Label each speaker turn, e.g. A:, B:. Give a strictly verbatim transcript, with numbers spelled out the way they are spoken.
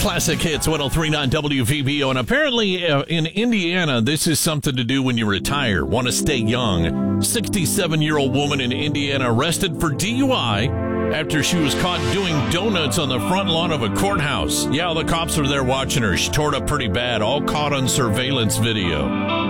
A: Classic Hits one oh three point nine W V B O. And apparently uh, in Indiana, this is something to do when you retire, want to stay young. sixty-seven-year-old woman in Indiana arrested for D U I after she was caught doing donuts on the front lawn of a courthouse. Yeah, the cops were there watching her. She tore it up pretty bad, all caught on surveillance video.